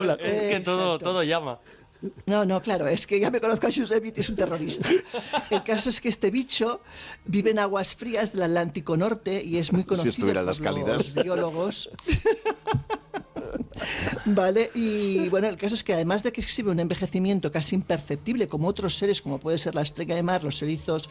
Es que todo llama. No, claro, es que ya me conozco a Josep y es un terrorista. El caso es que este bicho vive en aguas frías del Atlántico Norte y es muy conocido por los biólogos. Vale, y bueno, el caso es que además de que exhibe un envejecimiento casi imperceptible como otros seres, como puede ser la estrella de mar, los erizos,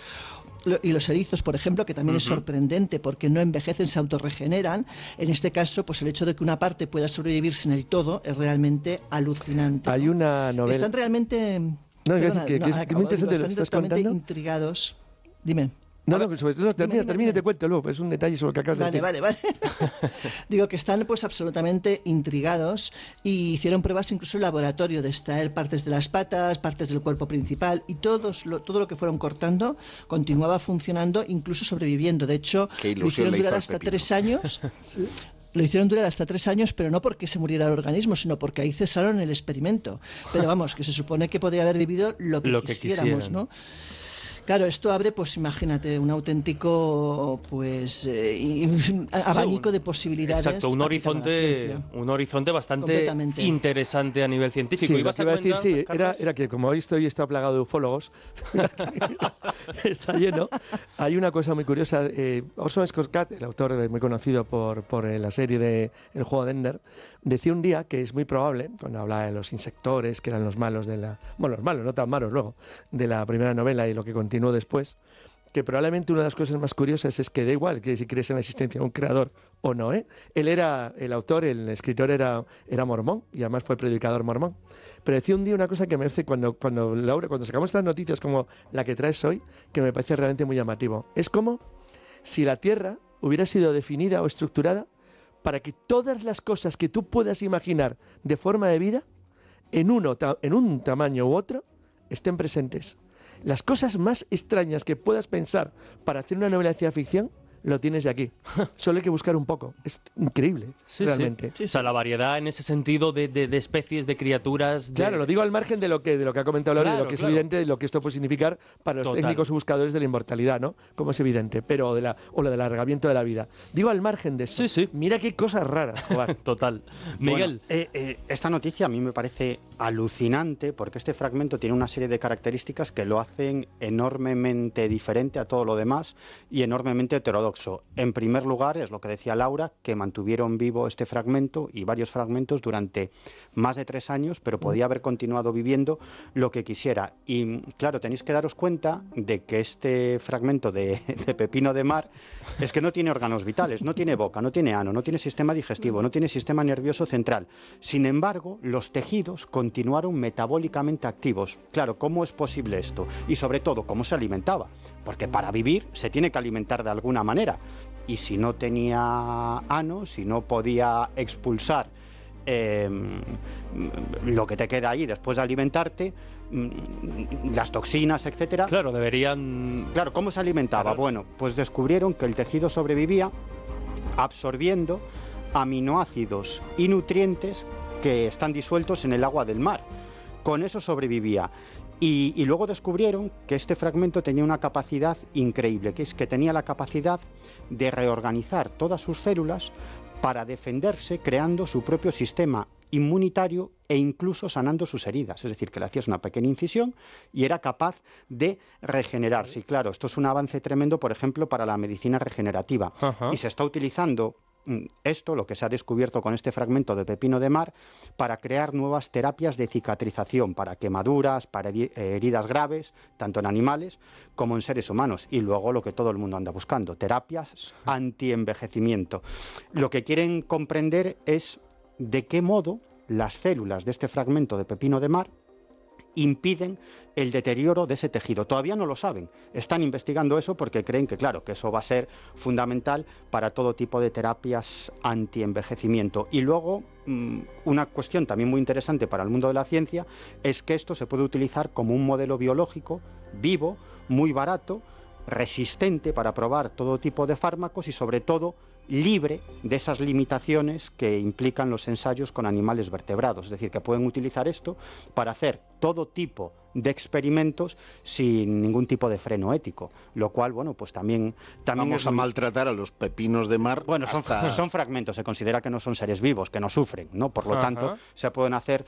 por ejemplo, que también es sorprendente porque no envejecen, se autorregeneran. En este caso, pues el hecho de que una parte pueda sobrevivir sin el todo es realmente alucinante. Hay una novela... Están realmente... Perdona, que es muy interesante lo que estás contando. Intrigados. Dime. Termina y te cuento luego, es un detalle sobre lo que acabas de decir. Vale. Digo que están pues absolutamente intrigados y hicieron pruebas incluso en laboratorio de extraer partes de las patas, partes del cuerpo principal y todo lo que fueron cortando continuaba funcionando, incluso sobreviviendo. De hecho, lo hicieron durar hasta 3 años. ¿Sí? Lo hicieron durar hasta 3 años, pero no porque se muriera el organismo, sino porque ahí cesaron el experimento. Pero vamos, que se supone que podría haber vivido lo que quisiéramos, ¿no? Claro, esto abre, pues imagínate, un auténtico abanico de posibilidades. Exacto, un horizonte bastante interesante a nivel científico. Sí, lo que iba a decir, sí, era que como hoy he estado plagado de ufólogos, está lleno. Hay una cosa muy curiosa. Orson Scott Card, el autor muy conocido por la serie de El juego de Ender, decía un día que es muy probable, cuando hablaba de los insectores, que eran los malos los malos, no tan malos luego, de la primera novela y lo que continuó después, que probablemente una de las cosas más curiosas es que da igual que si crees en la existencia de un creador o no, Él era el autor, el escritor era mormón y además fue predicador mormón. Pero decía un día una cosa que me hace cuando sacamos estas noticias como la que traes hoy, que me parece realmente muy llamativo. Es como si la Tierra hubiera sido definida o estructurada para que todas las cosas que tú puedas imaginar de forma de vida, en un tamaño u otro, estén presentes. Las cosas más extrañas que puedas pensar para hacer una novela de ciencia ficción, lo tienes de aquí. Solo hay que buscar un poco. Es increíble, realmente. Sí. O sea, la variedad en ese sentido de especies, de criaturas... Claro, lo digo al margen de lo que ha comentado Laura, de lo que es evidente, de lo que esto puede significar para los técnicos buscadores de la inmortalidad, ¿no? Como es evidente, pero lo del alargamiento de la vida. Digo al margen de eso. Sí. Mira qué cosas raras, Juan. Total. Miguel. Bueno, esta noticia a mí me parece alucinante porque este fragmento tiene una serie de características que lo hacen enormemente diferente a todo lo demás y enormemente heterodoxo. En primer lugar, es lo que decía Laura, que mantuvieron vivo este fragmento y varios fragmentos durante más de 3 años, pero podía haber continuado viviendo lo que quisiera. Y claro, tenéis que daros cuenta de que este fragmento de pepino de mar es que no tiene órganos vitales, no tiene boca, no tiene ano, no tiene sistema digestivo, no tiene sistema nervioso central. Sin embargo, los tejidos continuaron metabólicamente activos. Claro, ¿cómo es posible esto? Y sobre todo, ¿cómo se alimentaba? Porque para vivir se tiene que alimentar de alguna manera. Y si no tenía ano, si no podía expulsar lo que te queda ahí después de alimentarte, las toxinas, etcétera. Claro, deberían... Claro, ¿cómo se alimentaba? Bueno, pues descubrieron que el tejido sobrevivía absorbiendo aminoácidos y nutrientes que están disueltos en el agua del mar. Con eso sobrevivía. Y luego descubrieron que este fragmento tenía una capacidad increíble, que es que tenía la capacidad de reorganizar todas sus células para defenderse, creando su propio sistema inmunitario e incluso sanando sus heridas. Es decir, que le hacías una pequeña incisión y era capaz de regenerarse. Y claro, esto es un avance tremendo, por ejemplo, para la medicina regenerativa. Y se está utilizando esto, lo que se ha descubierto con este fragmento de pepino de mar, para crear nuevas terapias de cicatrización para quemaduras, para heridas graves, tanto en animales como en seres humanos. Y luego lo que todo el mundo anda buscando, terapias anti-envejecimiento. Lo que quieren comprender es de qué modo las células de este fragmento de pepino de mar impiden el deterioro de ese tejido. Todavía no lo saben. Están investigando eso porque creen que, claro, que eso va a ser fundamental para todo tipo de terapias anti-envejecimiento. Y luego, una cuestión también muy interesante para el mundo de la ciencia es que esto se puede utilizar como un modelo biológico vivo, muy barato, resistente para probar todo tipo de fármacos y, sobre todo, libre de esas limitaciones que implican los ensayos con animales vertebrados. Es decir, que pueden utilizar esto para hacer todo tipo de experimentos sin ningún tipo de freno ético, lo cual, bueno, pues también vamos a maltratar a los pepinos de mar. Bueno, son fragmentos, se considera que no son seres vivos, que no sufren, ¿no? Por lo tanto, se pueden hacer